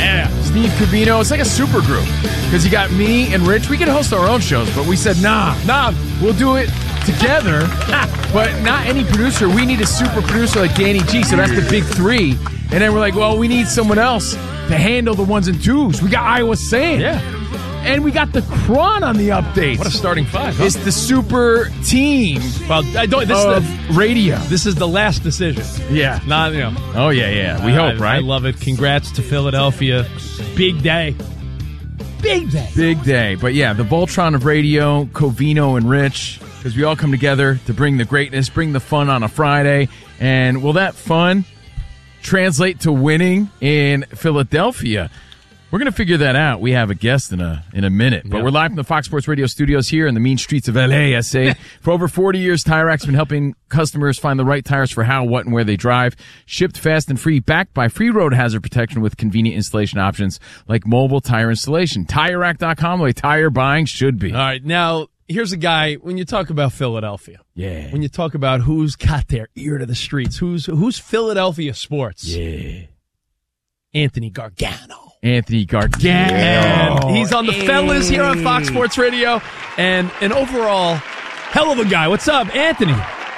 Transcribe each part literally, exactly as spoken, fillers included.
Yeah. Steve Covino. It's like a super group because you got me and Rich. We could host our own shows, but we said, nah, nah, we'll do it together, but not any producer. We need a super producer like Danny G, so that's the big three. And then we're like, well, we need someone else to handle the ones and twos. We got Iowa Sand. Yeah. And we got the Cron on the update. What a starting five, huh? It's the super team Well, I don't. This of is the, radio. This is the last decision. Yeah. Not, you know. Oh, yeah, yeah. We hope, I, right? I love it. Congrats to Philadelphia. Big day. Big day. Big day. But yeah, the Voltron of radio, Covino and Rich, because we all come together to bring the greatness, bring the fun on a Friday. And will that fun translate to winning in Philadelphia? We're going to figure that out. We have a guest in a in a minute. But Yep. we're live from the Fox Sports Radio studios here in the mean streets of L A, I say. For over forty years, Tire Rack's been helping customers find the right tires for how, what, and where they drive. Shipped fast and free, backed by free road hazard protection with convenient installation options like mobile tire installation. Tire Rack dot com, the way tire buying should be. All right. Now, here's a guy, when you talk about Philadelphia, Yeah. when you talk about who's got their ear to the streets, who's who's Philadelphia sports, Yeah. Anthony Gargano. Anthony Gargano. And he's on the fellas here on Fox Sports Radio. And an overall hell of a guy. What's up, Anthony?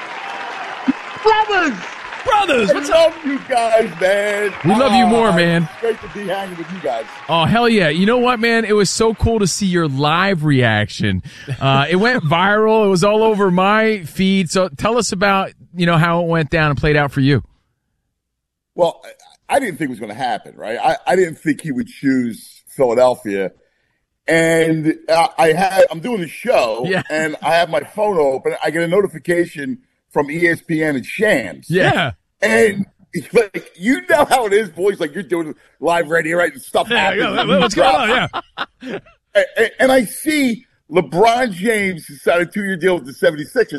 Brothers! Brothers, I what's up? love you guys, man. We love you more, Ah, man. It's great to be hanging with you guys. Oh, hell yeah. You know what, man? It was so cool to see your live reaction. Uh, it went viral. It was all over my feed. So tell us about, you know, how it went down and played out for you. Well, I- I didn't think it was going to happen, right? I, I didn't think he would choose Philadelphia. And uh, I had, I'm doing the show, Yeah. and I have my phone open. I get a notification from E S P N and Shams. Yeah. And it's like, you know how it is, boys. Like, you're doing live radio, right? And stuff Yeah, happens. yeah, what's going on? Yeah. And, and I see LeBron James signed a two-year deal with the seventy-sixers.